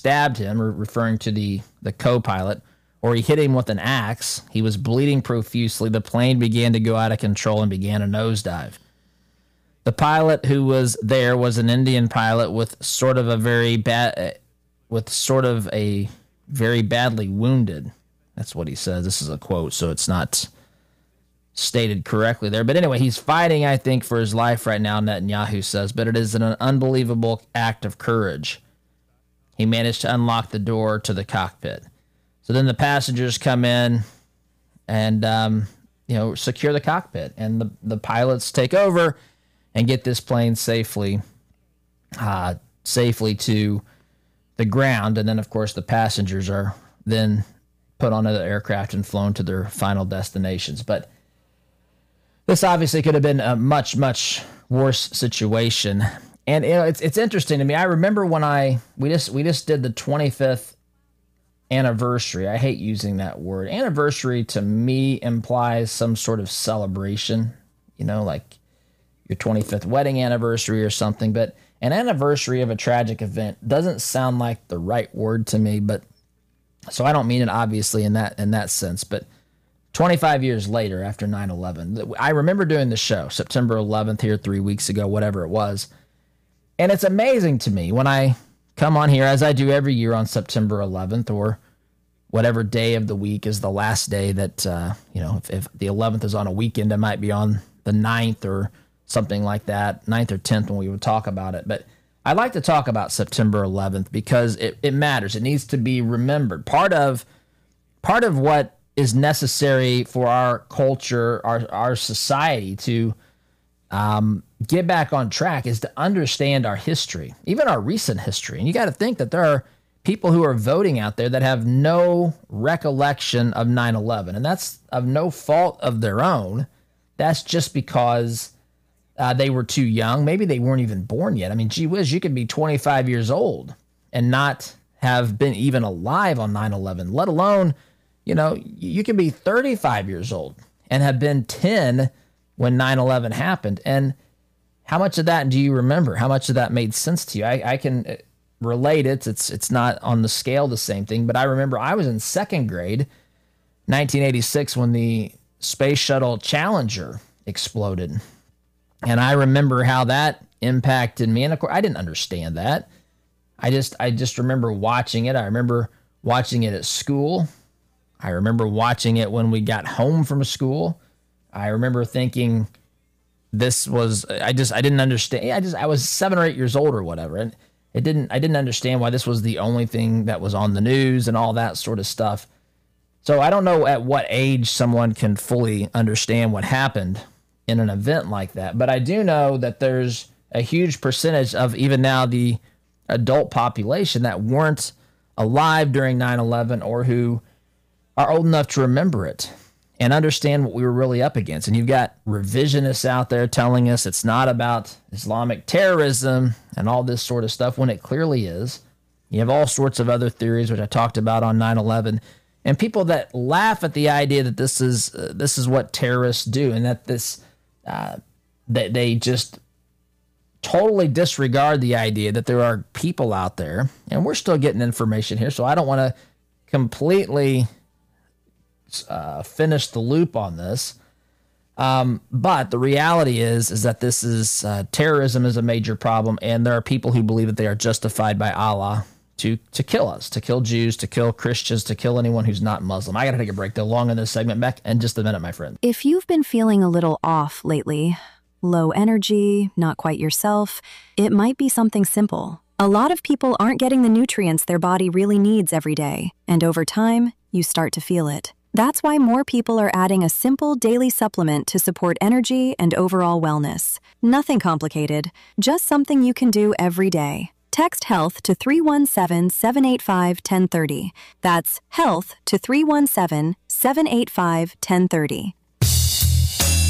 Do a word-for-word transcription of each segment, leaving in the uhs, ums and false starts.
stabbed him, or referring to the, the co-pilot, or he hit him with an axe. He was bleeding profusely. The plane began to go out of control and began a nosedive. The pilot who was there was an Indian pilot with sort of a very bad, with sort of a very badly wounded. That's what he says. This is a quote, so it's not stated correctly there. But anyway, he's fighting, I think, for his life right now, Netanyahu says, but it is an unbelievable act of courage. He managed to unlock the door to the cockpit. So then the passengers come in and, um, you know, secure the cockpit, and the, the pilots take over and get this plane safely, uh, safely to the ground. And then, of course, the passengers are then put onto the aircraft and flown to their final destinations. But this obviously could have been a much, much worse situation. And you know, it's it's interesting to me. I remember when I we just we just did the twenty-fifth anniversary. I hate using that word. Anniversary to me implies some sort of celebration, you know, like your twenty-fifth wedding anniversary or something. But an anniversary of a tragic event doesn't sound like the right word to me. But so I don't mean it obviously in that in that sense. But twenty-five years later, after nine eleven, I remember doing the show September eleventh here three weeks ago, whatever it was. And it's amazing to me when I come on here, as I do every year on September eleventh, or whatever day of the week is the last day that, uh, you know, if, if the eleventh is on a weekend, it might be on the ninth or something like that, ninth or tenth when we would talk about it. But I like to talk about September eleventh because it, it matters. It needs to be remembered. Part of part of what is necessary for our culture, our, our society to um, get back on track is to understand our history, even our recent history. And you got to think that there are people who are voting out there that have no recollection of nine eleven, and that's of no fault of their own. That's just because uh, they were too young. Maybe they weren't even born yet. I mean, gee whiz, you could be twenty-five years old and not have been even alive on nine eleven, let alone, you know, you can be thirty-five years old and have been ten when nine eleven happened. And how much of that do you remember? How much of that made sense to you? I, I can relate it. It's it's not on the scale the same thing, but I remember I was in second grade, nineteen eighty-six, when the Space Shuttle Challenger exploded. And I remember how that impacted me. And of course, I didn't understand that. I just I just remember watching it. I remember watching it at school. I remember watching it when we got home from school. I remember thinking this was, I just, I didn't understand. I just, I was seven or eight years old or whatever. And it didn't, I didn't understand why this was the only thing that was on the news and all that sort of stuff. So I don't know at what age someone can fully understand what happened in an event like that. But I do know that there's a huge percentage of even now the adult population that weren't alive during nine eleven or who are old enough to remember it and understand what we were really up against. And you've got revisionists out there telling us it's not about Islamic terrorism and all this sort of stuff when it clearly is. You have all sorts of other theories, which I talked about on nine eleven, and people that laugh at the idea that this is uh, this is what terrorists do, and that this uh, that they just totally disregard the idea that there are people out there, and we're still getting information here, so I don't want to completely Uh, finish the loop on this. Um, but the reality is, is that this is uh, terrorism is a major problem, and there are people who believe that they are justified by Allah to to kill us, to kill Jews, to kill Christians, to kill anyone who's not Muslim. I got to take a break. They're long in this segment. Back in just a minute, my friend. If you've been feeling a little off lately, low energy, not quite yourself, it might be something simple. A lot of people aren't getting the nutrients their body really needs every day, and over time, you start to feel it. That's why more people are adding a simple daily supplement to support energy and overall wellness. Nothing complicated, just something you can do every day. Text HEALTH to three one seven, seven eight five, one oh three oh. That's HEALTH to three one seven, seven eight five, one oh three oh.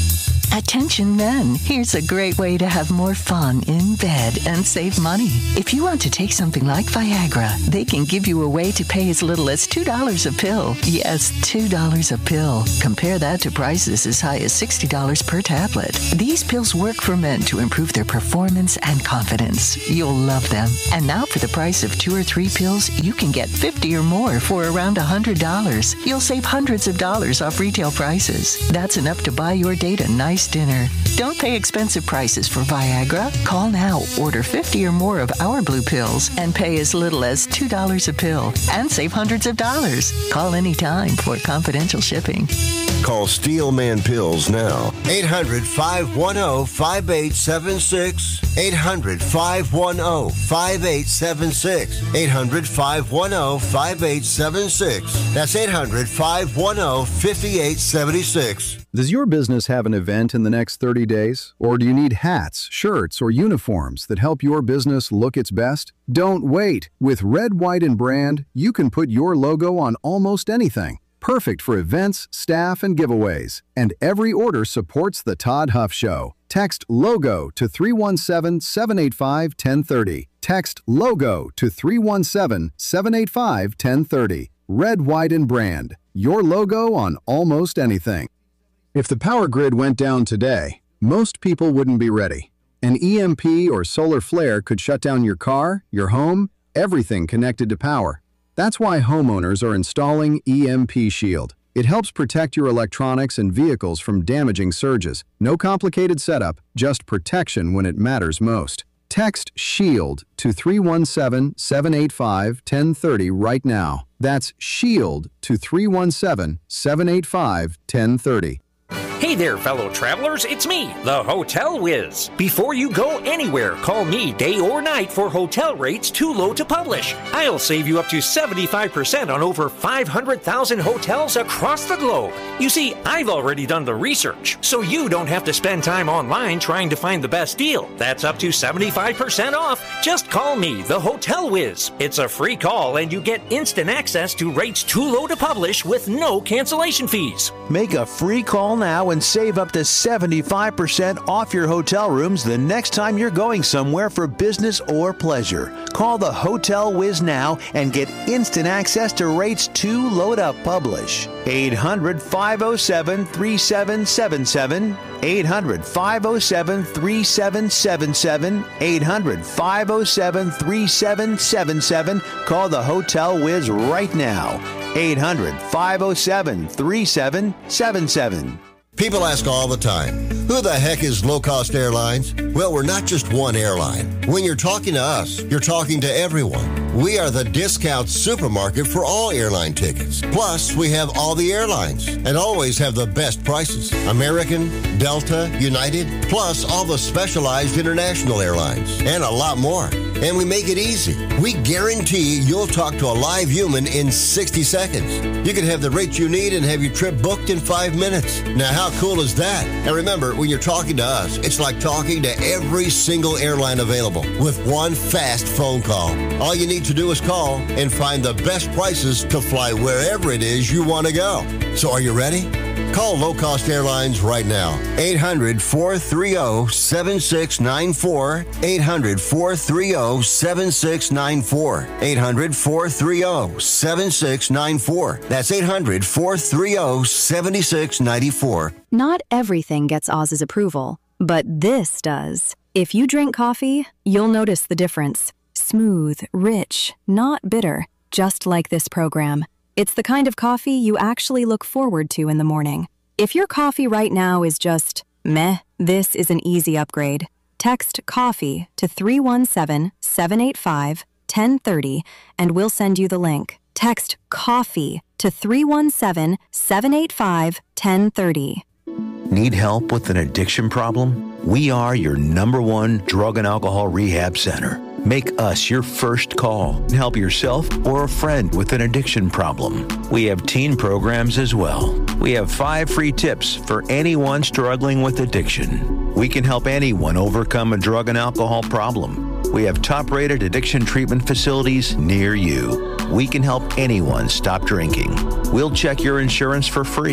Attention men, here's a great way to have more fun in bed and save money. If you want to take something like Viagra, they can give you a way to pay as little as two dollars a pill. Yes, two dollars a pill. Compare that to prices as high as sixty dollars per tablet. These pills work for men to improve their performance and confidence. You'll love them. And now for the price of two or three pills, you can get fifty or more for around one hundred dollars. You'll save hundreds of dollars off retail prices. That's enough to buy your date a nice dinner. Don't pay expensive prices for Viagra. Call now, order fifty or more of our blue pills, and pay as little as two dollars a pill and save hundreds of dollars. Call anytime for confidential shipping. Call Steelman Pills now. eight hundred, five one zero, five eight seven six. eight hundred, five one zero, five eight seven six. eight hundred, five one zero, five eight seven six. That's eight hundred, five one zero, five eight seven six. Does your business have an event in the next thirty days? Or do you need hats, shirts, or uniforms that help your business look its best? Don't wait. With Red, White, and Brand, you can put your logo on almost anything. Perfect for events, staff, and giveaways. And every order supports The Todd Huff Show. Text LOGO to three one seven, seven eight five, one zero three zero. Text LOGO to three one seven, seven eight five, one zero three zero. Red, White, and Brand. Your logo on almost anything. If the power grid went down today, most people wouldn't be ready. An E M P or solar flare could shut down your car, your home, everything connected to power. That's why homeowners are installing E M P Shield. It helps protect your electronics and vehicles from damaging surges. No complicated setup, just protection when it matters most. Text SHIELD to three one seven, seven eight five, one zero three zero right now. That's SHIELD to three one seven, seven eight five, one zero three zero. Hey there, fellow travelers, it's me, the Hotel Whiz. Before you go anywhere, call me day or night for hotel rates too low to publish. I'll save you up to seventy-five percent on over five hundred thousand hotels across the globe. You see, I've already done the research, so you don't have to spend time online trying to find the best deal. That's up to seventy-five percent off. Just call me, the Hotel Whiz. It's a free call and you get instant access to rates too low to publish with no cancellation fees. Make a free call now and save up to seventy-five percent off your hotel rooms the next time you're going somewhere for business or pleasure. Call the Hotel Whiz now and get instant access to rates too low to publish. eight hundred, five oh seven, three seven seven seven. eight hundred, five oh seven, three seven seven seven. eight hundred, five oh seven, three seven seven seven. Call the Hotel Whiz right now. eight hundred, five oh seven, three seven seven seven. People ask all the time, who the heck is Low Cost Airlines? Well, we're not just one airline. When you're talking to us, you're talking to everyone. We are the discount supermarket for all airline tickets. Plus, we have all the airlines and always have the best prices. American, Delta, United, plus all the specialized international airlines and a lot more. And we make it easy. We guarantee you'll talk to a live human in sixty seconds. You can have the rate you need and have your trip booked in five minutes. Now, how cool is that? And remember, when you're talking to us, it's like talking to every single airline available with one fast phone call. All you need to do is call and find the best prices to fly wherever it is you want to go. So are you ready? Call Low Cost Airlines right now. eight hundred, four three zero, seven six nine four. eight hundred, four three zero, seven six nine four. eight hundred, four three zero, seven six nine four. That's eight hundred, four three zero, seven six nine four. Not everything gets Oz's approval, but this does. If you drink coffee, you'll notice the difference. Smooth, rich, not bitter, just like this program. It's the kind of coffee you actually look forward to in the morning. If your coffee right now is just meh, this is an easy upgrade. Text COFFEE to three one seven, seven eight five, one zero three zero and we'll send you the link. Text COFFEE to three one seven, seven eight five, one zero three zero. Need help with an addiction problem? We are your number one drug and alcohol rehab center. Make us your first call and help yourself or a friend with an addiction problem. We have teen programs as well. We have five free tips for anyone struggling with addiction. We can help anyone overcome a drug and alcohol problem. We have top-rated addiction treatment facilities near you. We can help anyone stop drinking. We'll check your insurance for free.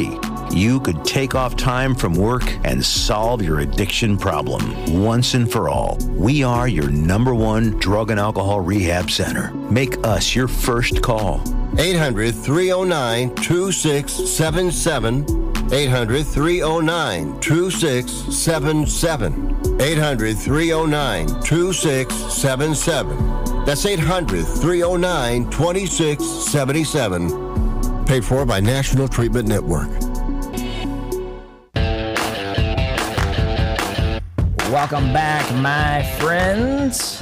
you could take off time from work and solve your addiction problem once and for all. We are your number one drug and alcohol rehab center. Make us your first call. eight hundred, three oh nine, two six seven seven. eight hundred, three oh nine, two six seven seven. eight hundred, three oh nine, two six seven seven. That's eight hundred, three oh nine, two six seven seven. Paid for by National Treatment Network. Welcome back, my friends.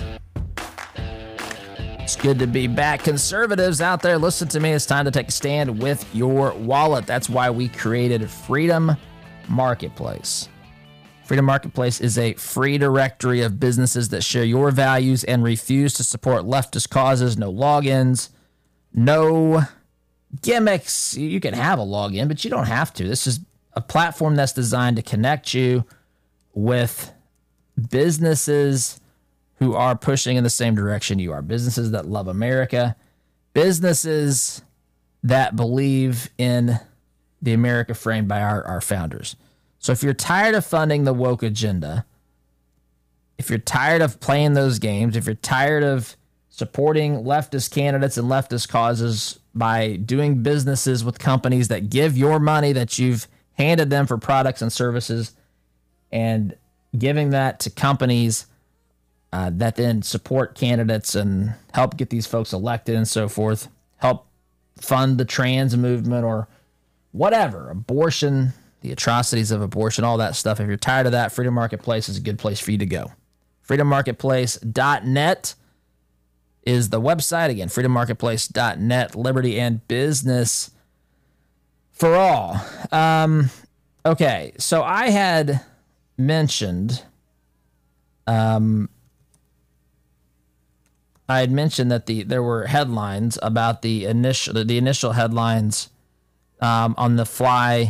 It's good to be back. Conservatives out there, listen to me. It's time to take a stand with your wallet. That's why we created Freedom Marketplace. Freedom Marketplace is a free directory of businesses that share your values and refuse to support leftist causes. No logins, no gimmicks. You can have a login, but you don't have to. This is a platform that's designed to connect you with businesses who are pushing in the same direction you are. Businesses that love America. Businesses that believe in the America framed by our, our founders. So if you're tired of funding the woke agenda, if you're tired of playing those games, if you're tired of supporting leftist candidates and leftist causes by doing businesses with companies that give your money that you've handed them for products and services and giving that to companies uh, that then support candidates and help get these folks elected and so forth, help fund the trans movement or whatever, abortion, the atrocities of abortion, all that stuff. If you're tired of that, Freedom Marketplace is a good place for you to go. freedom marketplace dot net is the website. Again, freedom marketplace dot net, liberty and business for all. Um, okay, so I had mentioned, um, I had mentioned that the there were headlines about the initial the initial headlines um, on the Fly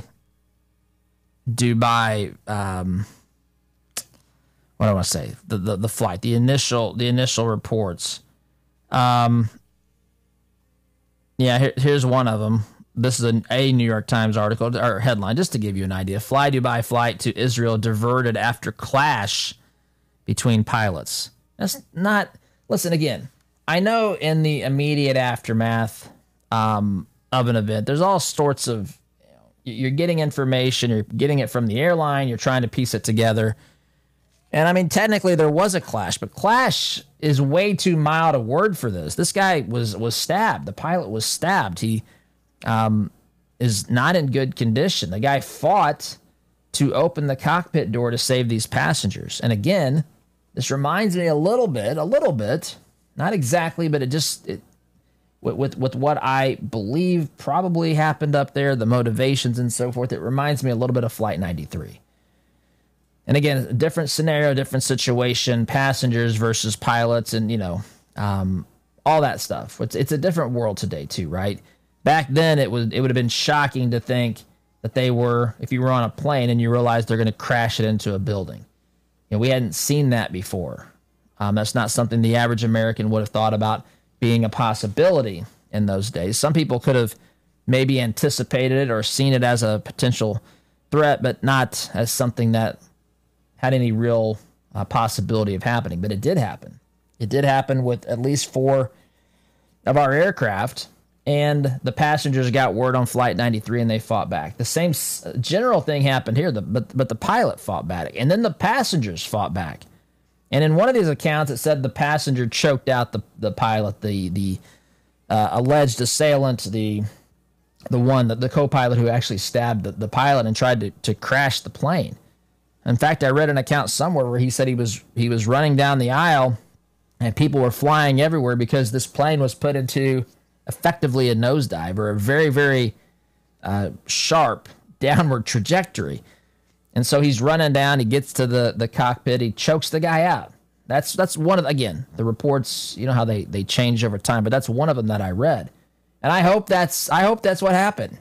Dubai. Um, what do I want to say? The, the the flight, the initial the initial reports. Um, yeah, here, here's one of them. This is a, a New York Times article or headline, just to give you an idea. Fly Dubai flight to Israel diverted after clash between pilots. That's not. Listen again. I know in the immediate aftermath um, of an event, there's all sorts of. You know, you're getting information. You're getting it from the airline. You're trying to piece it together. And I mean, technically there was a clash, but clash is way too mild a word for this. This guy was was stabbed. The pilot was stabbed. He um, is not in good condition. The guy fought to open the cockpit door to save these passengers. And again, this reminds me a little bit, a little bit, not exactly, but it just it, with, with with what I believe probably happened up there, the motivations and so forth. It reminds me a little bit of Flight ninety-three. And again, a different scenario, different situation, passengers versus pilots, and you know, um, all that stuff. It's it's a different world today too, right? Back then, it was it would have been shocking to think that they were, if you were on a plane and you realized they're going to crash it into a building. You know, we hadn't seen that before. Um, that's not something the average American would have thought about being a possibility in those days. Some people could have maybe anticipated it or seen it as a potential threat, but not as something that had any real uh, possibility of happening. But it did happen. It did happen with at least four of our aircraft, and the passengers got word on Flight ninety-three and they fought back. The same general thing happened here, but, but the pilot fought back, and then the passengers fought back. And in one of these accounts, it said the passenger choked out the, the pilot, the the uh, alleged assailant, the the one, the, the co-pilot who actually stabbed the, the pilot and tried to, to crash the plane. In fact, I read an account somewhere where he said he was he was running down the aisle and people were flying everywhere because this plane was put into effectively a nosedive or a very, very uh, sharp downward trajectory. And so he's running down, he gets to the, the cockpit, he chokes the guy out. That's that's one of, again, the reports, you know how they, they change over time, but that's one of them that I read. And I hope that's I hope that's what happened.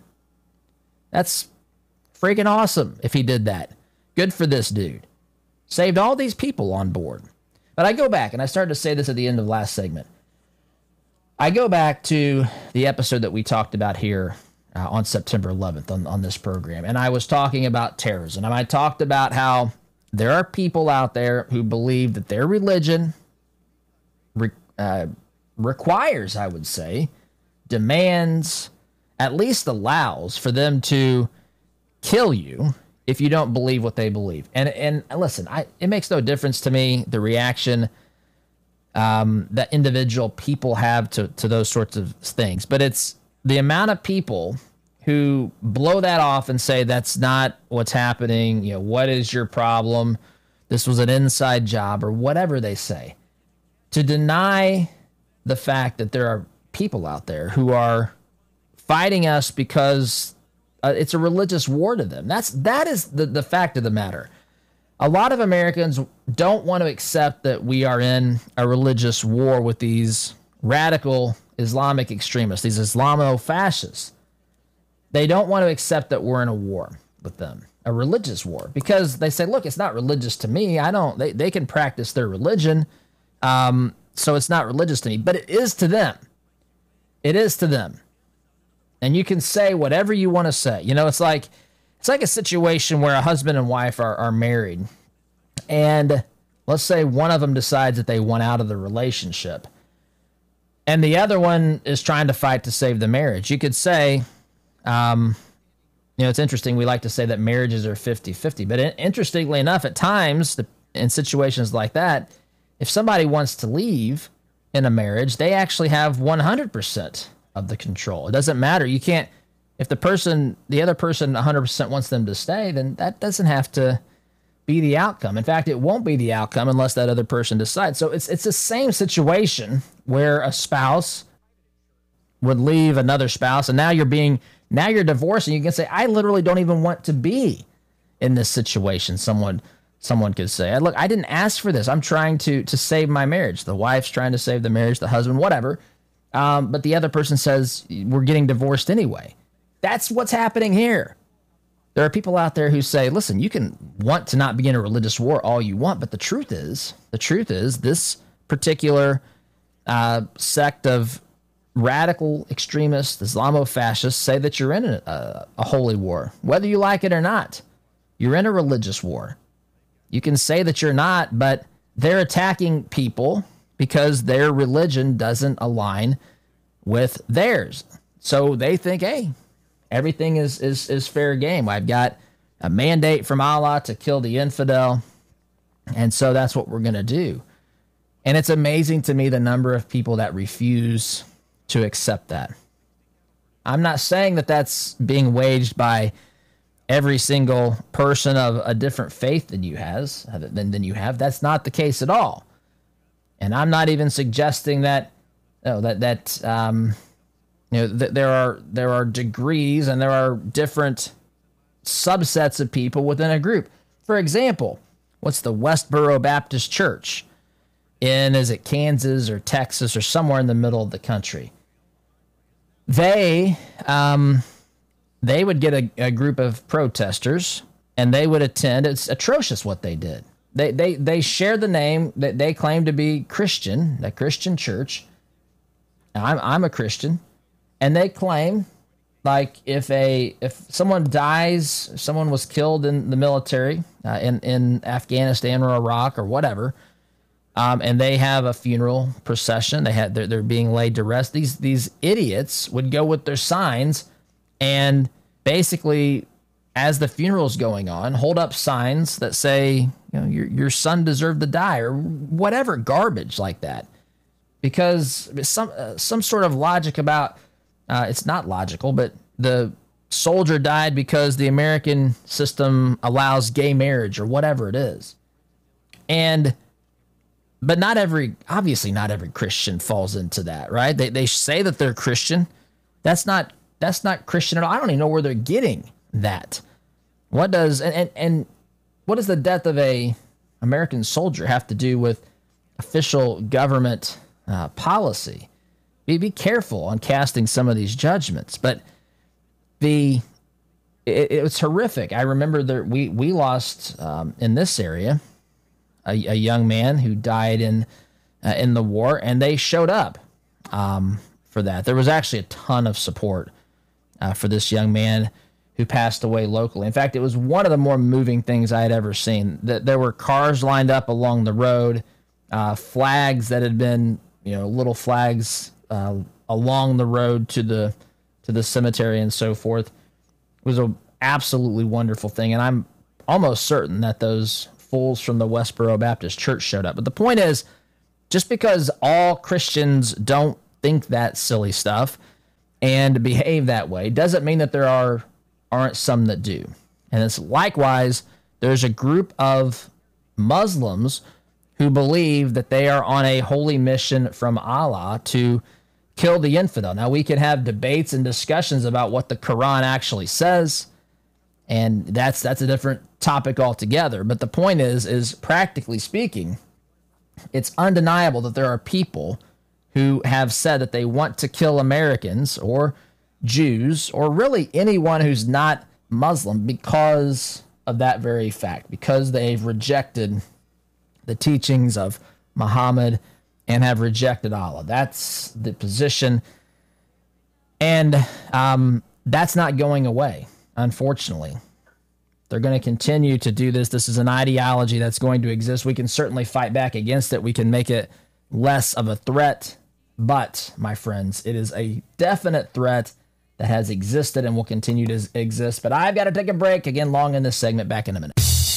That's freaking awesome if he did that. Good for this dude. Saved all these people on board. But I go back, and I started to say this at the end of last segment. I go back to the episode that we talked about here uh, on September eleventh on, on this program. And I was talking about terrorism. And I talked about how there are people out there who believe that their religion re, uh, requires, I would say, demands, at least allows for them to kill you if you don't believe what they believe. And and listen, I, it makes no difference to me the reaction um, that individual people have to, to those sorts of things. But it's the amount of people who blow that off and say that's not what's happening. You know, what is your problem? This was an inside job, or whatever they say. To deny the fact that there are people out there who are fighting us because uh, it's a religious war to them. That's that is the, the fact of the matter. A lot of Americans don't want to accept that we are in a religious war with these radical Islamic extremists, these Islamo-fascists. They don't want to accept that we're in a war with them, a religious war, because they say, look, it's not religious to me. I don't, they, they can practice their religion. Um, so it's not religious to me, but it is to them. It is to them. And you can say whatever you want to say. You know, it's like, it's like a situation where a husband and wife are, are married, and let's say one of them decides that they want out of the relationship, and the other one is trying to fight to save the marriage. You could say, um, you know, it's interesting. We like to say that marriages are fifty-fifty, but interestingly enough, at times in situations like that, if somebody wants to leave in a marriage, they actually have one hundred percent of the control. It doesn't matter. You can't, if the person, the other person one hundred percent wants them to stay, then that doesn't have to be the outcome. In fact, it won't be the outcome unless that other person decides. So it's it's the same situation where a spouse would leave another spouse, and now you're being, now you're divorcing. You can say, I literally don't even want to be in this situation. Someone someone could say, look, I didn't ask for this. I'm trying to to save my marriage. The wife's trying to save the marriage, the husband, whatever. Um, but the other person says, we're getting divorced anyway. That's what's happening here. There are people out there who say, listen, you can want to not be in a religious war all you want, but the truth is, the truth is this particular uh, sect of radical extremists, Islamo-fascists, say that you're in a, a, a holy war, whether you like it or not. You're in a religious war. You can say that you're not, but they're attacking people because their religion doesn't align with theirs. So they think, hey, everything is, is, is fair game. I've got a mandate from Allah to kill the infidel, and so that's what we're going to do. And it's amazing to me the number of people that refuse to accept that. I'm not saying that that's being waged by every single person of a different faith than you has than, than you have. That's not the case at all. And I'm not even suggesting that you know, that that um, you know that there are there are degrees and there are different subsets of people within a group. For example, what's the Westboro Baptist Church in, is it Kansas or Texas or somewhere in the middle of the country? They um, they would get a, a group of protesters and they would attend. It's atrocious what they did. They they they share the name that they claim to be Christian, a Christian church. Now, I'm I'm a Christian, and they claim, like, if a if someone dies, if someone was killed in the military uh, in in Afghanistan or Iraq or whatever, um, and they have a funeral procession, they had they're, they're being laid to rest. These these idiots would go with their signs and basically, as the funeral's going on, hold up signs that say, you know, your your son deserved to die, or whatever garbage like that, because some uh, some sort of logic about uh, it's not logical, but the soldier died because the American system allows gay marriage or whatever it is, and but not every obviously not every Christian falls into that, right? They they say that they're Christian. That's not that's not Christian at all. I don't even know where they're getting that. What does and, and and what does the death of a American soldier have to do with official government uh, policy? Be be careful on casting some of these judgments. But the it, it was horrific. I remember that we we lost um, in this area a, a young man who died in uh, in the war, and they showed up um, for that. There was actually a ton of support uh, for this young man who passed away locally. In fact, it was one of the more moving things I had ever seen. That there were cars lined up along the road, uh, flags that had been, you know, little flags uh, along the road to the to the cemetery and so forth. It was a absolutely wonderful thing, and I'm almost certain that those fools from the Westboro Baptist Church showed up. But the point is, just because all Christians don't think that silly stuff and behave that way doesn't mean that there are aren't some that do. And it's likewise, there's a group of Muslims who believe that they are on a holy mission from Allah to kill the infidel. Now, we can have debates and discussions about what the Quran actually says, and that's that's a different topic altogether. But the point is, is practically speaking, it's undeniable that there are people who have said that they want to kill Americans or Jews or really anyone who's not Muslim because of that very fact, because they've rejected the teachings of Muhammad and have rejected Allah. That's the position. And um, that's not going away, unfortunately. They're going to continue to do this. This is an ideology that's going to exist. We can certainly fight back against it. We can make it less of a threat. But, my friends, it is a definite threat that has existed and will continue to exist. But I've got to take a break. Again, long in this segment. Back in a minute.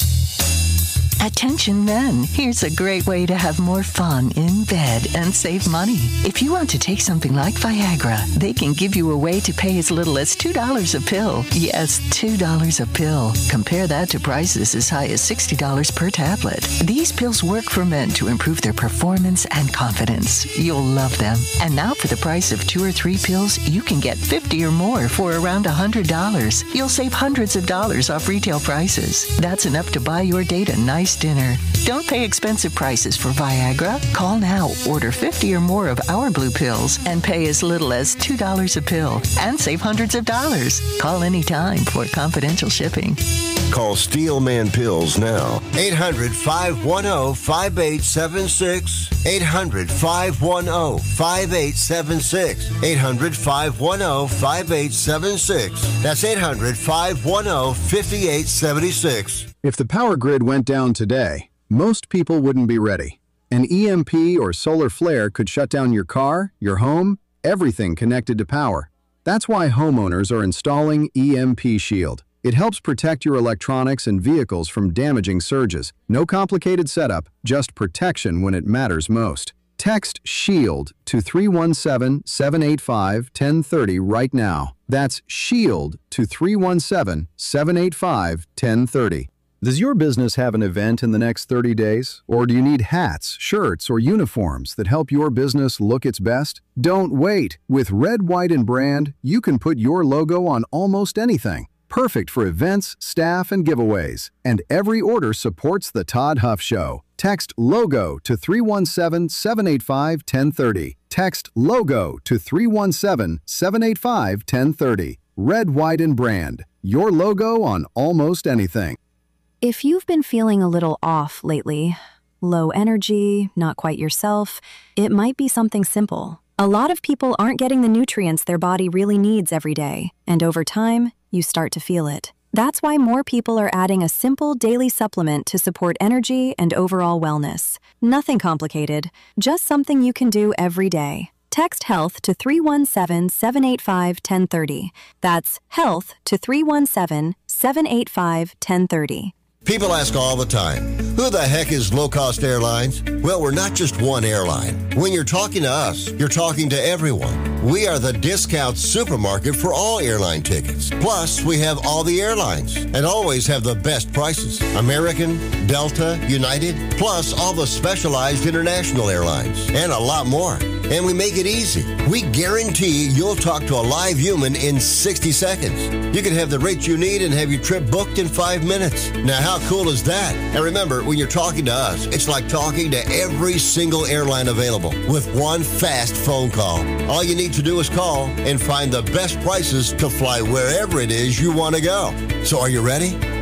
Attention men, here's a great way to have more fun in bed and save money. If you want to take something like Viagra, they can give you a way to pay as little as two dollars a pill. Yes, two dollars a pill. Compare that to prices as high as sixty dollars per tablet. These pills work for men to improve their performance and confidence. You'll love them. And now for the price of two or three pills, you can get fifty or more for around one hundred dollars. You'll save hundreds of dollars off retail prices. That's enough to buy your date a nice dinner. Don't pay expensive prices for Viagra. Call now, order fifty or more of our blue pills, and pay as little as two dollars a pill and save hundreds of dollars. Call anytime for confidential shipping. Call Steelman Pills now. eight hundred, five one zero, five eight seven six. eight hundred, five one zero, five eight seven six. eight hundred, five one zero, five eight seven six. That's eight hundred, five one zero, five eight seven six. If the power grid went down today, most people wouldn't be ready. An E M P or solar flare could shut down your car, your home, everything connected to power. That's why homeowners are installing E M P Shield. It helps protect your electronics and vehicles from damaging surges. No complicated setup, just protection when it matters most. Text SHIELD to three one seven, seven eight five, one zero three zero right now. That's SHIELD to three one seven, seven eight five, one zero three zero. Does your business have an event in the next thirty days? Or do you need hats, shirts, or uniforms that help your business look its best? Don't wait. With Red, White, and Brand, you can put your logo on almost anything. Perfect for events, staff, and giveaways. And every order supports The Todd Huff Show. Text LOGO to three one seven, seven eight five, one zero three zero. Text LOGO to three one seven, seven eight five, one zero three zero. Red, White, and Brand. Your logo on almost anything. If you've been feeling a little off lately, low energy, not quite yourself, it might be something simple. A lot of people aren't getting the nutrients their body really needs every day, and over time, you start to feel it. That's why more people are adding a simple daily supplement to support energy and overall wellness. Nothing complicated, just something you can do every day. Text HEALTH to three one seven, seven eight five, one zero three zero. That's HEALTH to three one seven, seven eight five, one zero three zero. People ask all the time, who the heck is Low Cost Airlines? Well, we're not just one airline. When you're talking to us, you're talking to everyone. We are the discount supermarket for all airline tickets. Plus, we have all the airlines and always have the best prices. American, Delta, United, plus all the specialized international airlines and a lot more. And we make it easy. We guarantee you'll talk to a live human in sixty seconds. You can have the rate you need and have your trip booked in five minutes. Now, how cool is that? And remember, when you're talking to us, it's like talking to every single airline available with one fast phone call. All you need to do is call and find the best prices to fly wherever it is you want to go. So are you ready?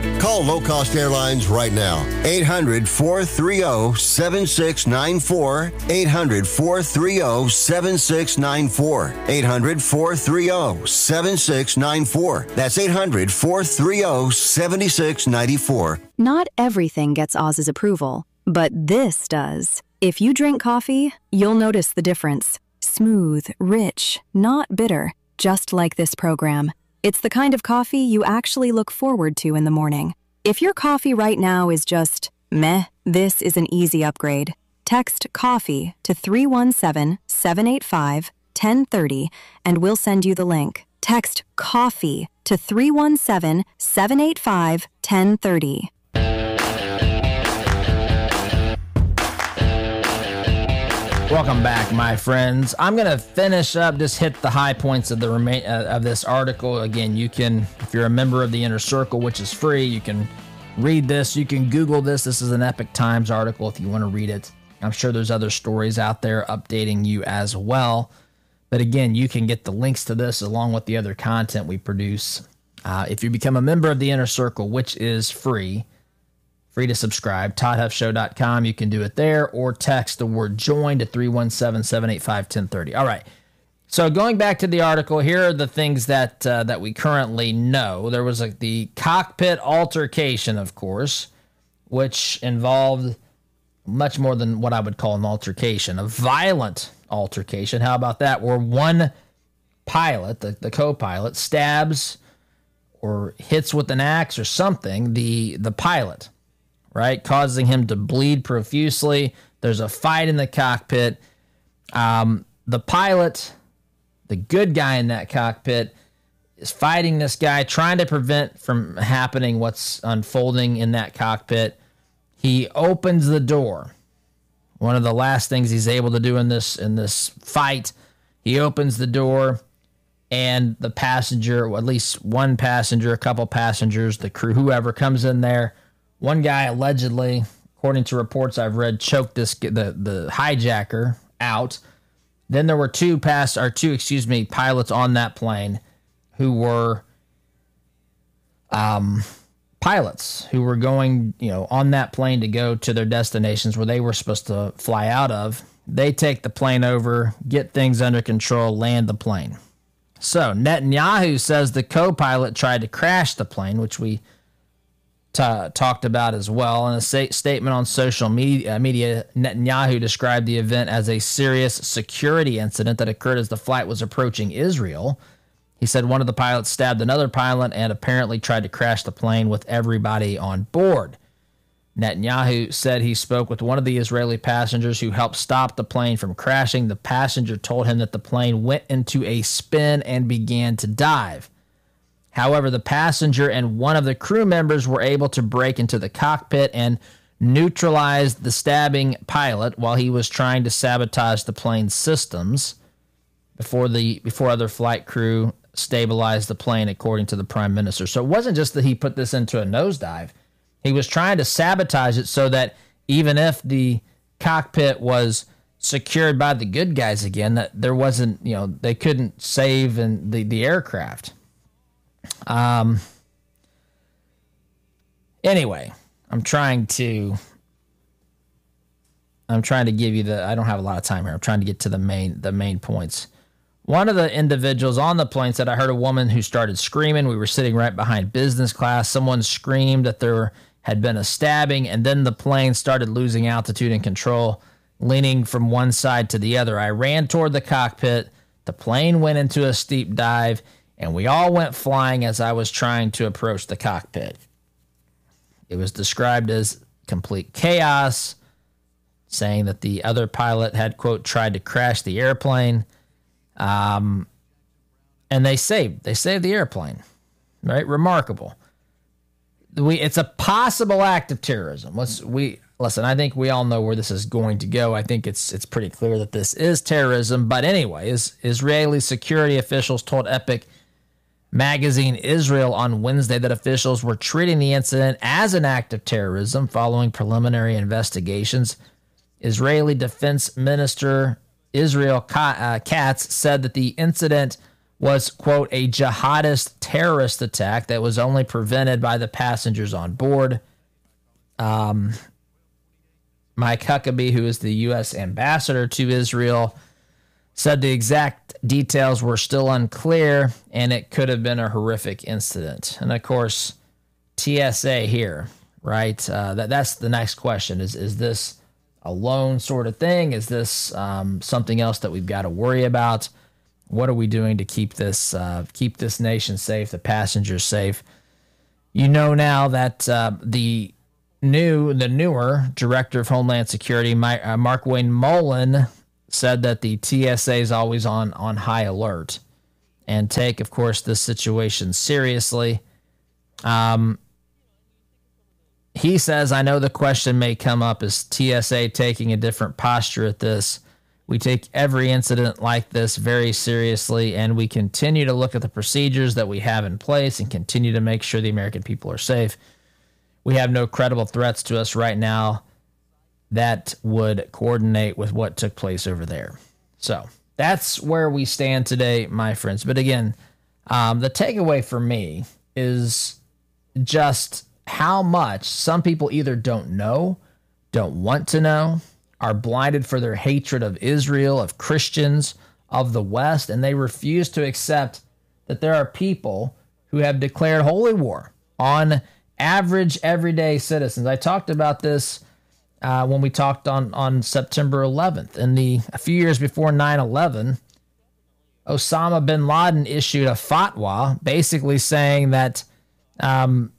Call Low Cost Airlines right now. eight hundred, four three zero, seven six nine four. eight hundred, four three zero, seven six nine four. eight hundred, four three zero, seven six nine four. That's eight hundred, four three zero, seven six nine four. Not everything gets Oz's approval, but this does. If you drink coffee, you'll notice the difference. Smooth, rich, not bitter, just like this program. It's the kind of coffee you actually look forward to in the morning. If your coffee right now is just meh, this is an easy upgrade. Text COFFEE to three one seven, seven eight five, one oh three oh and we'll send you the link. Text COFFEE to three one seven, seven eight five, one oh three oh. Welcome back, my friends. I'm going to finish up, just hit the high points of the remain uh, of this article. Again, you can, if you're a member of the Inner Circle, which is free, you can read this. You can Google this. This is an Epic Times article if you want to read it. I'm sure there's other stories out there updating you as well. But again, you can get the links to this along with the other content we produce. Uh, if you become a member of the Inner Circle, which is free, free to subscribe, todd huff show dot com. You can do it there or text the word join to three one seven, seven eight five, one oh three oh. All right. So going back to the article, here are the things that uh, that we currently know. There was like the cockpit altercation, of course, which involved much more than what I would call an altercation, a violent altercation. How about that? Where one pilot, the, the co-pilot, stabs or hits with an axe or something the the pilot, right, causing him to bleed profusely. There's a fight in the cockpit. Um, the pilot, the good guy in that cockpit, is fighting this guy, trying to prevent from happening what's unfolding in that cockpit. He opens the door. One of the last things he's able to do in this in this fight, he opens the door, and the passenger, or at least one passenger, a couple passengers, the crew, whoever comes in there. One guy allegedly, according to reports I've read, choked this the the hijacker out. Then there were two pass or two, excuse me, pilots on that plane who were um, pilots who were going, you know, on that plane to go to their destinations where they were supposed to fly out of. They take the plane over, get things under control, land the plane. So Netanyahu says the co-pilot tried to crash the plane, which we t- talked about as well. In a sa- statement on social media, uh, media, Netanyahu described the event as a serious security incident that occurred as the flight was approaching Israel. He said one of the pilots stabbed another pilot and apparently tried to crash the plane with everybody on board. Netanyahu said he spoke with one of the Israeli passengers who helped stop the plane from crashing. The passenger told him that the plane went into a spin and began to dive. However, the passenger and one of the crew members were able to break into the cockpit and neutralize the stabbing pilot while he was trying to sabotage the plane's systems before the before other flight crew stabilized the plane, according to the prime minister. So it wasn't just that he put this into a nosedive. He was trying to sabotage it so that even if the cockpit was secured by the good guys again, that there wasn't, you know, they couldn't save in the, the aircraft. Um. Anyway, I'm trying to, I'm trying to give you the, I don't have a lot of time here. I'm trying to get to the main, the main points. One of the individuals on the plane said, I heard a woman who started screaming. We were sitting right behind business class. Someone screamed that there had been a stabbing, and then the plane started losing altitude and control, leaning from one side to the other. I ran toward the cockpit. The plane went into a steep dive, and we all went flying as I was trying to approach the cockpit. It was described as complete chaos, saying that the other pilot had, quote, tried to crash the airplane. Um, and they saved, they saved the airplane, right? Remarkable. We, it's a possible act of terrorism. Let's, we, listen, I think we all know where this is going to go. I think it's, it's pretty clear that this is terrorism. But anyways, Israeli security officials told Epic Magazine Israel on Wednesday that officials were treating the incident as an act of terrorism following preliminary investigations. Israeli Defense Minister Israel Katz said that the incident was, quote, a jihadist terrorist attack that was only prevented by the passengers on board. Um, Mike Huckabee, who is the U S ambassador to Israel, said the exact details were still unclear and it could have been a horrific incident. And of course, T S A here, right? Uh, that that's the next question. Is is this a lone sort of thing? Is this um, something else that we've got to worry about? What are we doing to keep this uh, keep this nation safe, the passengers safe? You know now that uh, the new the newer Director of Homeland Security, My, uh, Markwayne Mullin, said that the T S A is always on on high alert and take, of course, this situation seriously. Um, he says, I know the question may come up, is T S A taking a different posture at this? We take every incident like this very seriously, and we continue to look at the procedures that we have in place and continue to make sure the American people are safe. We have no credible threats to us right now that would coordinate with what took place over there. So that's where we stand today, my friends. But again, um, the takeaway for me is just how much some people either don't know, don't want to know, are blinded for their hatred of Israel, of Christians, of the West, and they refuse to accept that there are people who have declared holy war on average, everyday citizens. I talked about this uh, when we talked on, on September eleventh. In the a few years before nine eleven, Osama bin Laden issued a fatwa basically saying that um,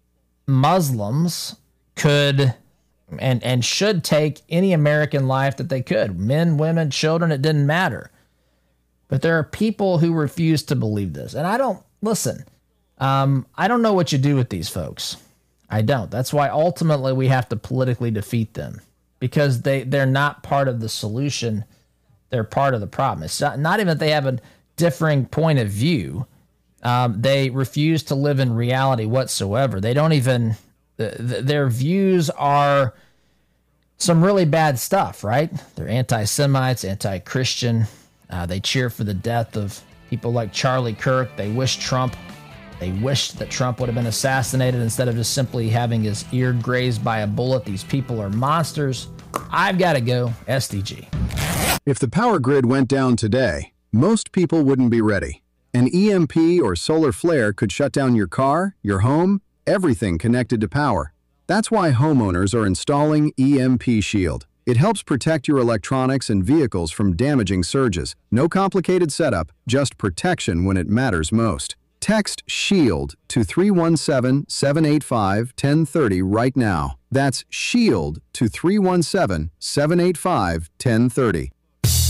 Muslims could and and should take any American life that they could. Men, women, children, it didn't matter. But there are people who refuse to believe this. And I don't, listen, um, I don't know what you do with these folks. I don't. That's why ultimately we have to politically defeat them, because they, they're not part of the solution. They're part of the problem. It's not, not even that they have a differing point of view. Um, they refuse to live in reality whatsoever. They don't even, th- th- their views are some really bad stuff, right? They're anti-Semites, anti-Christian. Uh, they cheer for the death of people like Charlie Kirk. They wish Trump, they wish that Trump would have been assassinated instead of just simply having his ear grazed by a bullet. These people are monsters. I've got to go. S D G. If the power grid went down today, most people wouldn't be ready. An E M P or solar flare could shut down your car, your home, everything connected to power. That's why homeowners are installing E M P Shield. It helps protect your electronics and vehicles from damaging surges. No complicated setup, just protection when it matters most. Text SHIELD to three one seven, seven eight five, one oh three oh right now. That's SHIELD to three one seven, seven eight five, one oh three oh.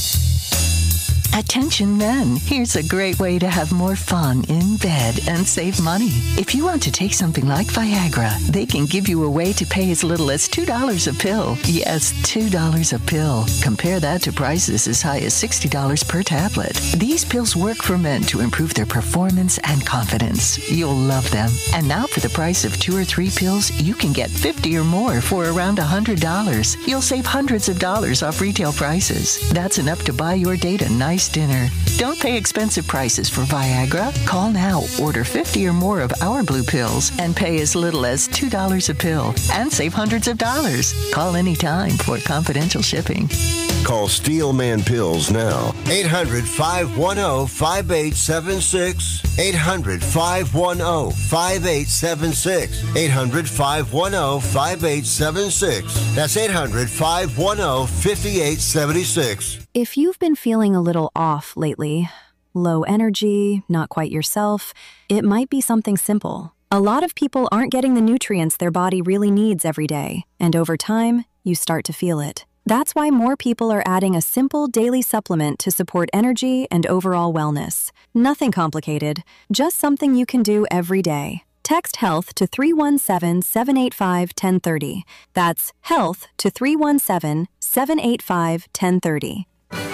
Attention men, here's a great way to have more fun in bed and save money. If you want to take something like Viagra, they can give you a way to pay as little as two dollars a pill. Yes, two dollars a pill. Compare that to prices as high as sixty dollars per tablet. These pills work for men to improve their performance and confidence. You'll love them. And now for the price of two or three pills, you can get fifty or more for around one hundred dollars. You'll save hundreds of dollars off retail prices. That's enough to buy your date a nice dinner. Don't pay expensive prices for Viagra. Call now, order fifty or more of our blue pills, and pay as little as two dollars a pill and save hundreds of dollars. Call anytime for confidential shipping. Call Steelman Pills now. eight hundred, five one zero, five eight seven six. eight hundred, five one zero, five eight seven six. eight hundred, five one zero, five eight seven six. That's eight hundred, five one zero, five eight seven six. If you've been feeling a little off lately, low energy, not quite yourself, it might be something simple. A lot of people aren't getting the nutrients their body really needs every day, and over time, you start to feel it. That's why more people are adding a simple daily supplement to support energy and overall wellness. Nothing complicated, just something you can do every day. Text HEALTH to three one seven, seven eight five, one oh three oh. That's HEALTH to three one seven, seven eight five, one oh three oh.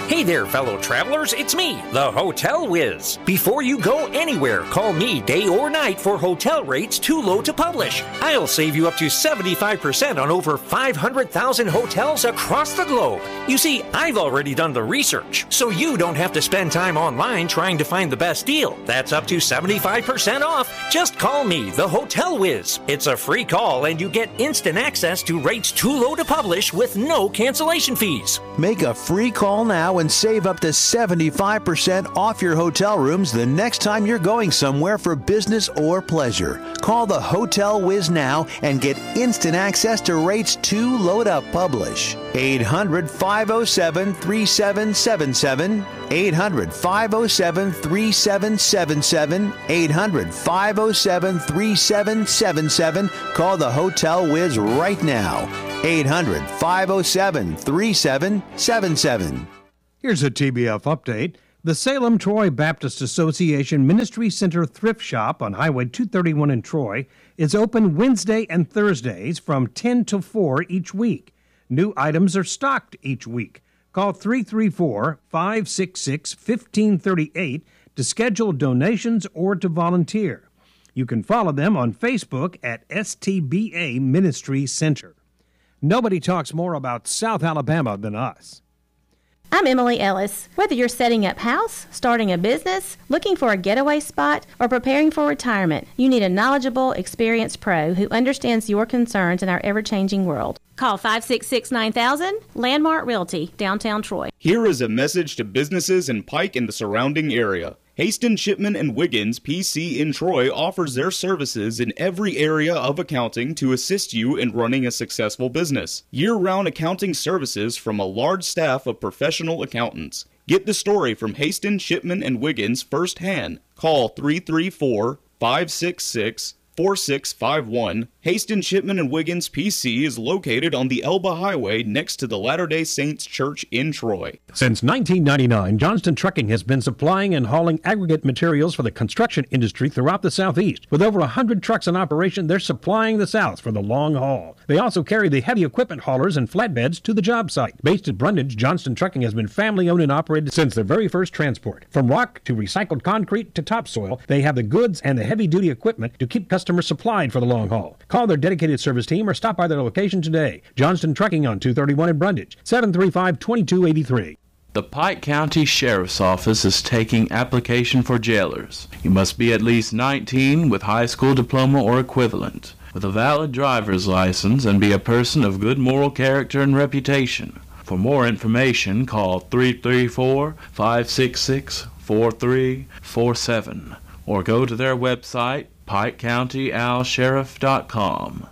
Hey there, fellow travelers, it's me, the Hotel Whiz. Before you go anywhere, call me day or night for hotel rates too low to publish. I'll save you up to seventy-five percent on over five hundred thousand hotels across the globe. You see, I've already done the research, so you don't have to spend time online trying to find the best deal. That's up to seventy-five percent off. Just call me, the Hotel Whiz. It's a free call and you get instant access to rates too low to publish with no cancellation fees. Make a free call now and save up to seventy-five percent off your hotel rooms the next time you're going somewhere for business or pleasure. Call the Hotel Whiz now and get instant access to rates too low to publish. eight hundred, five oh seven, three seven seven seven. eight hundred, five oh seven, three seven seven seven. eight hundred, five oh seven, three seven seven seven. Call the Hotel Whiz right now. eight hundred, five oh seven, three seven seven seven. Here's a T B F update. The Salem Troy Baptist Association Ministry Center Thrift Shop on Highway two thirty-one in Troy is open Wednesday and Thursdays from ten to four each week. New items are stocked each week. Call three three four, five six six, one five three eight to schedule donations or to volunteer. You can follow them on Facebook at S T B A Ministry Center. Nobody talks more about South Alabama than us. I'm Emily Ellis. Whether you're setting up house, starting a business, looking for a getaway spot, or preparing for retirement, you need a knowledgeable, experienced pro who understands your concerns in our ever-changing world. Call five six six, nine thousand, Landmark Realty, downtown Troy. Here is a message to businesses in Pike and the surrounding area. Haston, Shipman, and Wiggins P C in Troy offers their services in every area of accounting to assist you in running a successful business. Year-round accounting services from a large staff of professional accountants. Get the story from Haston, Shipman, and Wiggins firsthand. Call three three four, five six six, four six five one. Haston, Shipman, and Wiggins P C is located on the Elba Highway next to the Latter-day Saints Church in Troy. Since nineteen ninety-nine, Johnston Trucking has been supplying and hauling aggregate materials for the construction industry throughout the Southeast. With over one hundred trucks in operation, they're supplying the South for the long haul. They also carry the heavy equipment haulers and flatbeds to the job site. Based at Brundage, Johnston Trucking has been family-owned and operated since their very first transport. From rock to recycled concrete to topsoil, they have the goods and the heavy-duty equipment to keep customers supplied for the long haul. Call their dedicated service team or stop by their location today. Johnston Trucking on two thirty-one in Brundage, seven three five, two two eight three. The Pike County Sheriff's Office is taking application for jailers. You must be at least nineteen with high school diploma or equivalent, with a valid driver's license, and be a person of good moral character and reputation. For more information, call three three four, five six six, four three four seven or go to their website, pike county al sheriff dot com.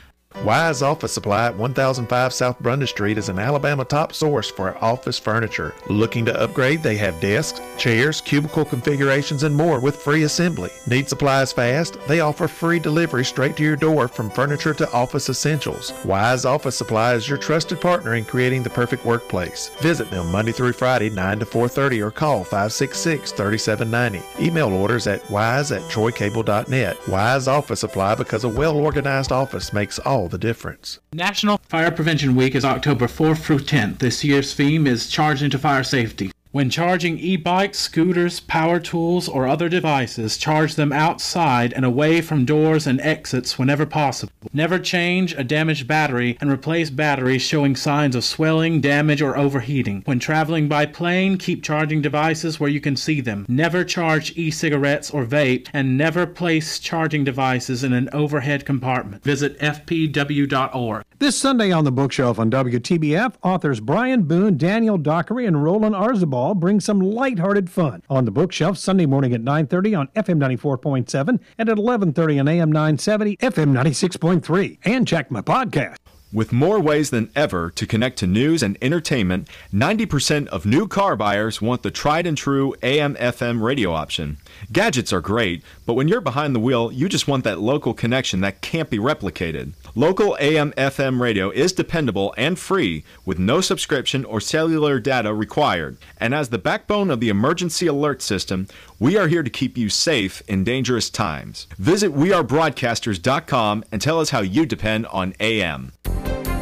Wise Office Supply at one thousand five South Brundage Street is an Alabama top source for office furniture. Looking to upgrade? They have desks, chairs, cubicle configurations, and more with free assembly. Need supplies fast? They offer free delivery straight to your door from furniture to office essentials. Wise Office Supply is your trusted partner in creating the perfect workplace. Visit them Monday through Friday, nine to four thirty, or call five six six, three seven nine zero. Email orders at wise at troy cable dot net. Wise Office Supply, because a well-organized office makes all the difference. National Fire Prevention Week is October fourth through tenth. This year's theme is Charge into Fire Safety. When charging e-bikes, scooters, power tools, or other devices, charge them outside and away from doors and exits whenever possible. Never change a damaged battery and replace batteries showing signs of swelling, damage, or overheating. When traveling by plane, keep charging devices where you can see them. Never charge e-cigarettes or vape, and never place charging devices in an overhead compartment. Visit f p w dot org. This Sunday on the Bookshelf on W T B F, authors Brian Boone, Daniel Dockery, and Roland Arzabal bring some lighthearted fun. On the Bookshelf, Sunday morning at nine thirty on F M ninety-four point seven and at eleven thirty on A M nine seventy, F M ninety-six point three. And check my podcast. With more ways than ever to connect to news and entertainment, ninety percent of new car buyers want the tried and true A M F M radio option. Gadgets are great, but when you're behind the wheel, you just want that local connection that can't be replicated. Local A M F M radio is dependable and free, with no subscription or cellular data required. And as the backbone of the emergency alert system, we are here to keep you safe in dangerous times. Visit we are broadcasters dot com and tell us how you depend on A M.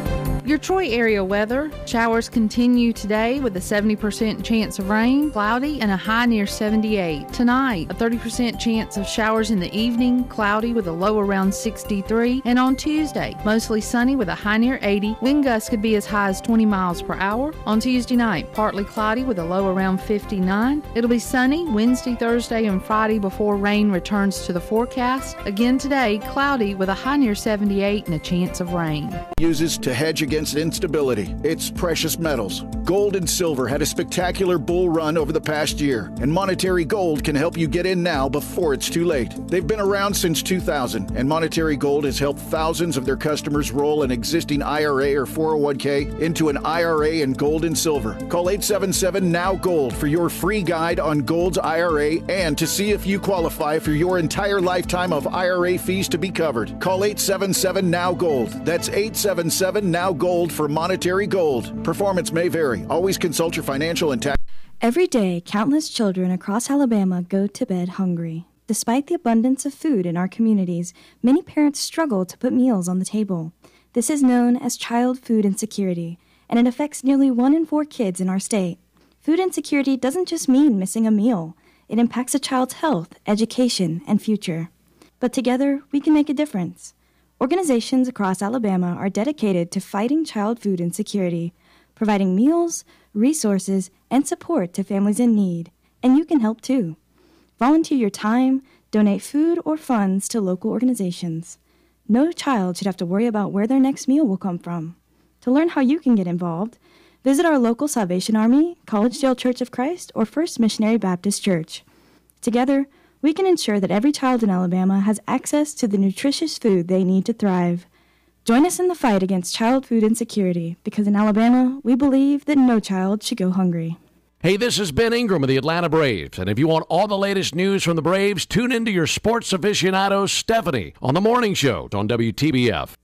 Your Troy area weather. Showers continue today with a seventy percent chance of rain, cloudy, and a high near seventy-eight. Tonight, a thirty percent chance of showers in the evening, cloudy with a low around sixty-three. And on Tuesday, mostly sunny with a high near eighty. Wind gusts could be as high as twenty miles per hour. On Tuesday night, partly cloudy with a low around fifty-nine. It'll be sunny Wednesday, Thursday, and Friday before rain returns to the forecast. Again today, cloudy with a high near seventy-eight and a chance of rain. Uses to hedge against instability. It's precious metals. Gold and silver had a spectacular bull run over the past year, and Monetary Gold can help you get in now before it's too late. They've been around since two thousand, and Monetary Gold has helped thousands of their customers roll an existing I R A or four oh one k into an I R A in gold and silver. Call eight seven seven N O W Gold for your free guide on Gold's I R A and to see if you qualify for your entire lifetime of I R A fees to be covered. Call eight seven seven N O W Gold. That's eight seven seven N O W Gold for Monetary Gold. Performance may vary. Always consult your financial and tax. Every day, countless children across Alabama go to bed hungry. Despite the abundance of food in our communities, many parents struggle to put meals on the table. This is known as child food insecurity, and it affects nearly one in four kids in our state. Food insecurity doesn't just mean missing a meal. It impacts a child's health, education, and future. But together, we can make a difference. Organizations across Alabama are dedicated to fighting child food insecurity, providing meals, resources, and support to families in need. And you can help too. Volunteer your time, donate food or funds to local organizations. No child should have to worry about where their next meal will come from. To learn how you can get involved, visit our local Salvation Army, Collegedale Church of Christ, or First Missionary Baptist Church. Together, we can ensure that every child in Alabama has access to the nutritious food they need to thrive. Join us in the fight against child food insecurity, because in Alabama, we believe that no child should go hungry. Hey, this is Ben Ingram of the Atlanta Braves, and if you want all the latest news from the Braves, tune into your sports aficionado, Stephanie, on The Morning Show on W T B F.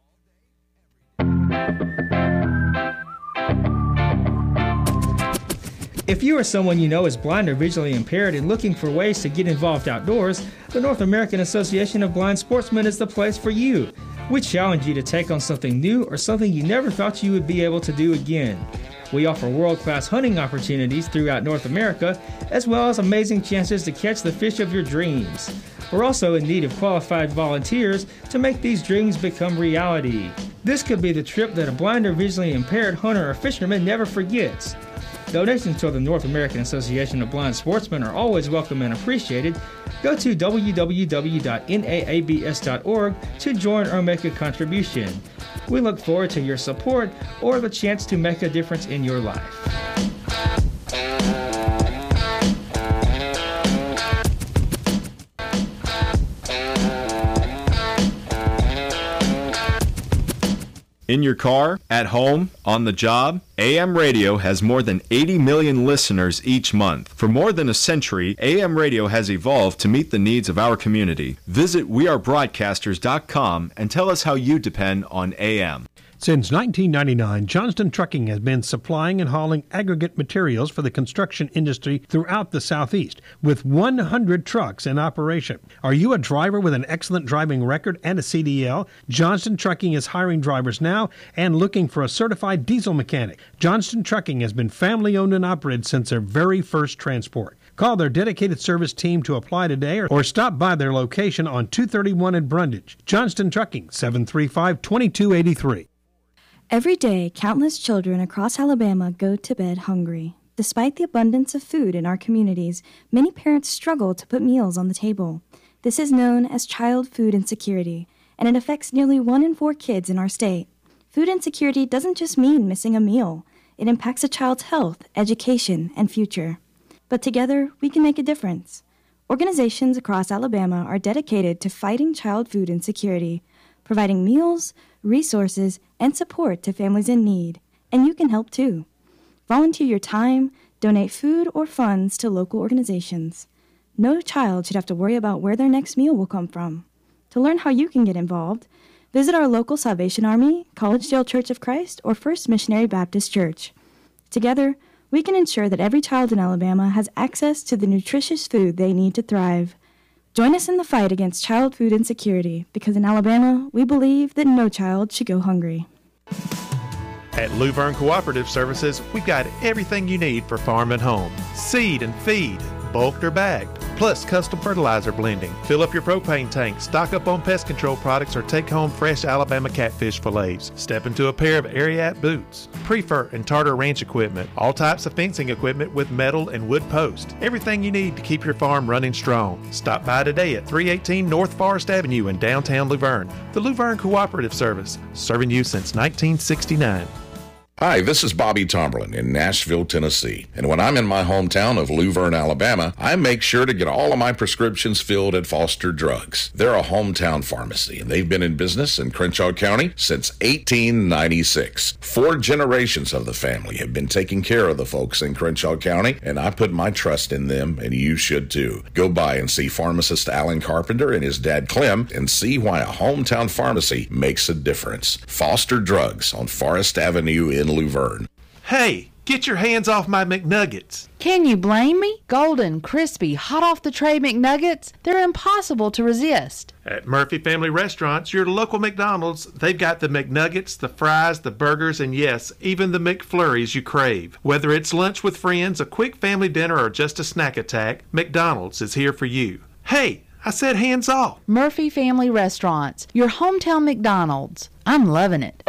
If you or someone you know is blind or visually impaired and looking for ways to get involved outdoors, the North American Association of Blind Sportsmen is the place for you. We challenge you to take on something new or something you never thought you would be able to do again. We offer world-class hunting opportunities throughout North America, as well as amazing chances to catch the fish of your dreams. We're also in need of qualified volunteers to make these dreams become reality. This could be the trip that a blind or visually impaired hunter or fisherman never forgets. Donations to the North American Association of Blind Sportsmen are always welcome and appreciated. Go to w w w dot n a a b s dot org to join or make a contribution. We look forward to your support or the chance to make a difference in your life. In your car, at home, on the job, A M Radio has more than eighty million listeners each month. For more than a century, A M Radio has evolved to meet the needs of our community. Visit we are broadcasters dot com and tell us how you depend on A M. Since nineteen ninety-nine, Johnston Trucking has been supplying and hauling aggregate materials for the construction industry throughout the Southeast, with one hundred trucks in operation. Are you a driver with an excellent driving record and a C D L? Johnston Trucking is hiring drivers now and looking for a certified diesel mechanic. Johnston Trucking has been family-owned and operated since their very first transport. Call their dedicated service team to apply today or, or stop by their location on two thirty-one in Brundage. Johnston Trucking, seven three five, two two eight three. Every day, countless children across Alabama go to bed hungry. Despite the abundance of food in our communities, many parents struggle to put meals on the table. This is known as child food insecurity, and it affects nearly one in four kids in our state. Food insecurity doesn't just mean missing a meal. It impacts a child's health, education, and future. But together, we can make a difference. Organizations across Alabama are dedicated to fighting child food insecurity, providing meals, resources, and support to families in need. And you can help too. Volunteer your time, donate food or funds to local organizations. No child should have to worry about where their next meal will come from. To learn how you can get involved, visit our local Salvation Army, Collegedale Church of Christ, or First Missionary Baptist Church. Together, we can ensure that every child in Alabama has access to the nutritious food they need to thrive. Join us in the fight against child food insecurity, because in Alabama, we believe that no child should go hungry. At Luverne Cooperative Services, we've got everything you need for farm and home. Seed and feed, bulked or bagged, plus custom fertilizer blending. Fill up your propane tank, stock up on pest control products, or take home fresh Alabama catfish fillets. Step into a pair of Ariat boots, Prefer and Tartar Ranch equipment, all types of fencing equipment with metal and wood posts. Everything you need to keep your farm running strong. Stop by today at three eighteen North Forest Avenue in downtown Luverne. The Luverne Cooperative Service, serving you since nineteen sixty-nine. Hi, this is Bobby Tomberlin in Nashville, Tennessee. And when I'm in my hometown of Luverne, Alabama, I make sure to get all of my prescriptions filled at Foster Drugs. They're a hometown pharmacy, and they've been in business in Crenshaw County since eighteen ninety-six. Four generations of the family have been taking care of the folks in Crenshaw County, and I put my trust in them, and you should too. Go by and see pharmacist Alan Carpenter and his dad Clem and see why a hometown pharmacy makes a difference. Foster Drugs on Forest Avenue in Luverne. Hey, get your hands off my McNuggets. Can you blame me? Golden, crispy, hot off the tray McNuggets, they're impossible to resist. At Murphy Family Restaurants, your local McDonald's, they've got the McNuggets, the fries, the burgers, and yes, even the McFlurries you crave. Whether it's lunch with friends, a quick family dinner, or just a snack attack, McDonald's is here for you. Hey, I said hands off. Murphy Family Restaurants, your hometown McDonald's. I'm loving it.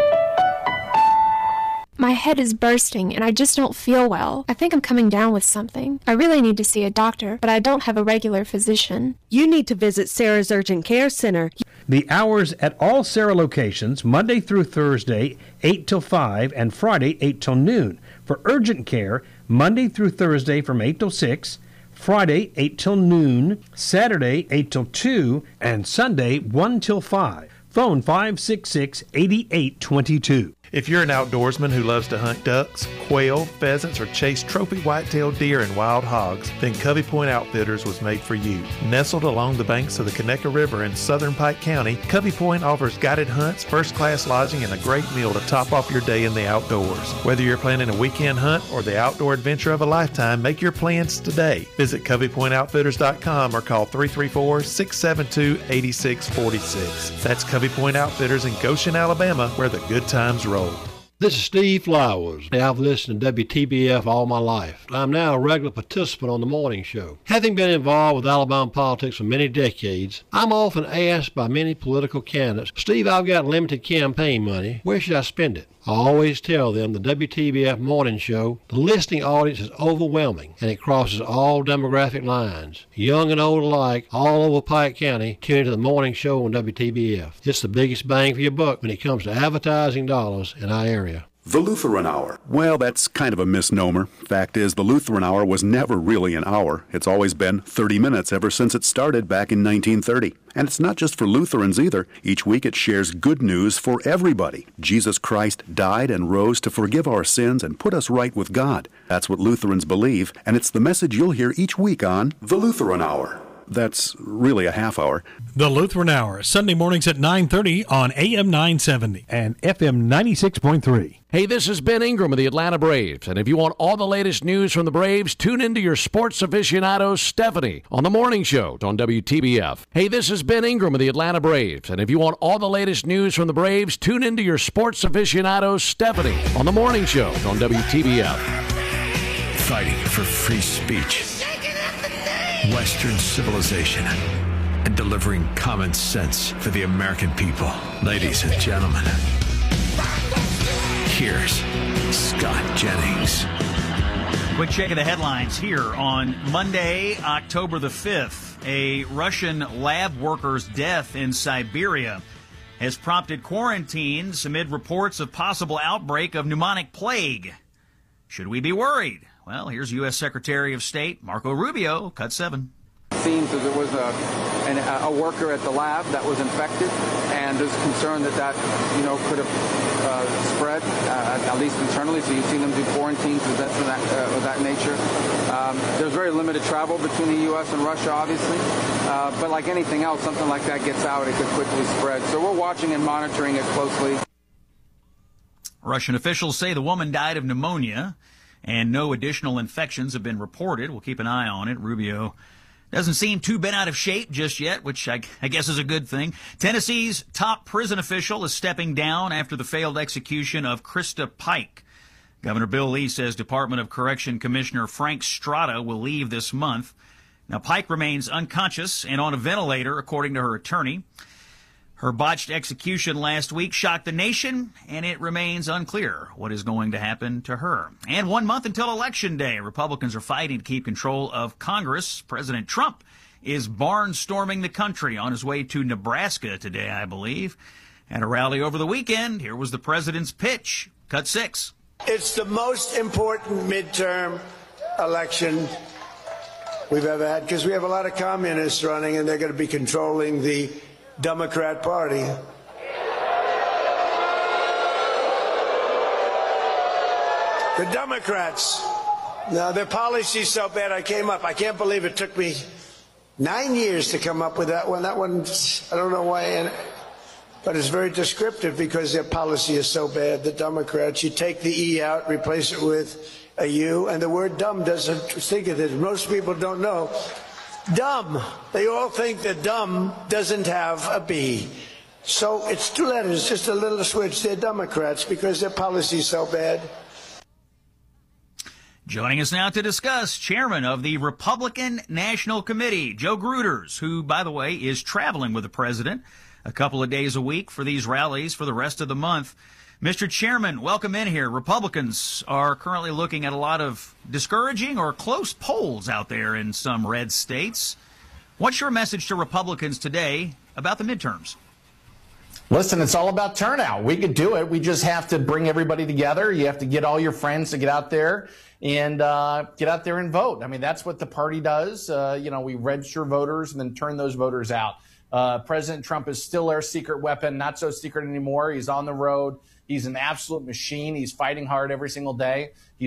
My head is bursting and I just don't feel well. I think I'm coming down with something. I really need to see a doctor, but I don't have a regular physician. You need to visit Sarah's Urgent Care Center. The hours at all Sarah locations, Monday through Thursday, eight till five, and Friday, eight till noon. For urgent care, Monday through Thursday from eight till six, Friday, eight till noon, Saturday, eight till two, and Sunday, one till five. Phone five six six, eight eight two two. If you're an outdoorsman who loves to hunt ducks, quail, pheasants, or chase trophy white-tailed deer and wild hogs, then Covey Point Outfitters was made for you. Nestled along the banks of the Conecuh River in southern Pike County, Covey Point offers guided hunts, first-class lodging, and a great meal to top off your day in the outdoors. Whether you're planning a weekend hunt or the outdoor adventure of a lifetime, make your plans today. Visit Covey Point Outfitters dot com or call three three four, six seven two, eight six four six. That's Covey Point Outfitters in Goshen, Alabama, where the good times roll. This is Steve Flowers. I've listened to W T B F all my life. I'm now a regular participant on the morning show. Having been involved with Alabama politics for many decades, I'm often asked by many political candidates, Steve, I've got limited campaign money. Where should I spend it? I always tell them the W T B F morning show, the listening audience is overwhelming, and it crosses all demographic lines. Young and old alike, all over Pike County, tune into the morning show on W T B F. It's the biggest bang for your buck when it comes to advertising dollars in our area. The Lutheran Hour. Well, that's kind of a misnomer. Fact is, the Lutheran Hour was never really an hour. It's always been thirty minutes ever since it started back in nineteen thirty. And it's not just for Lutherans either. Each week it shares good news for everybody. Jesus Christ died and rose to forgive our sins and put us right with God. That's what Lutherans believe, and it's the message you'll hear each week on The Lutheran Hour. That's really a half hour. The Lutheran Hour, Sunday mornings at nine thirty on A M nine seventy and F M ninety-six point three. Hey, this is Ben Ingram of the Atlanta Braves, and if you want all the latest news from the Braves, tune into your sports aficionado, Stephanie, on the morning show on W T B F. Hey, this is Ben Ingram of the Atlanta Braves, and if you want all the latest news from the Braves, tune into your sports aficionado, Stephanie, on the morning show on W T B F. Fighting for free speech, Western civilization, and delivering common sense for the American people. Ladies and gentlemen, here's Scott Jennings. Quick check of the headlines here on Monday, October the fifth. A Russian lab worker's death in Siberia has prompted quarantines amid reports of possible outbreak of pneumonic plague. Should we be worried? Well, here's U S Secretary of State Marco Rubio, cut seven. It seems that there was a, an, a worker at the lab that was infected, and there's concern that that, you know, could have uh, spread, uh, at least internally. So you've seen them do quarantines of that, of that, uh, of that nature. Um, there's very limited travel between the U S and Russia, obviously. Uh, but like anything else, something like that gets out, it could quickly spread. So we're watching and monitoring it closely. Russian officials say the woman died of pneumonia, and no additional infections have been reported. We'll keep an eye on it. Rubio doesn't seem too bent out of shape just yet, which I, I guess is a good thing. Tennessee's top prison official is stepping down after the failed execution of Krista Pike. Governor Bill Lee says Department of Correction Commissioner Frank Strada will leave this month. Now, Pike remains unconscious and on a ventilator, according to her attorney. Her botched execution last week shocked the nation, and it remains unclear what is going to happen to her. And one month until Election Day, Republicans are fighting to keep control of Congress. President Trump is barnstorming the country on his way to Nebraska today, I believe. At a rally over the weekend, here was the president's pitch. Cut six. It's the most important midterm election we've ever had because we have a lot of communists running, and they're going to be controlling the Democrat Party. The Democrats. Now, their policy's so bad I came up. I can't believe it took me nine years to come up with that one. That one, I don't know why, and, but it's very descriptive because their policy is so bad. The Democrats, you take the E out, replace it with a U, and the word dumb doesn't think of it. Most people don't know. Dumb. They all think that dumb doesn't have a B. So it's two letters, just a little switch. They're Democrats because their policy's so bad. Joining us now to discuss, Chairman of the Republican National Committee, Joe Gruters, who, by the way, is traveling with the president a couple of days a week for these rallies for the rest of the month. Mister Chairman, welcome in here. Republicans are currently looking at a lot of discouraging or close polls out there in some red states. What's your message to Republicans today about the midterms? Listen, it's all about turnout. We could do it. We just have to bring everybody together. You have to get all your friends to get out there and uh, get out there and vote. I mean, that's what the party does. Uh, you know, we register voters and then turn those voters out. Uh, President Trump is still our secret weapon, not so secret anymore. He's on the road. He's an absolute machine. He's fighting hard every single day. He's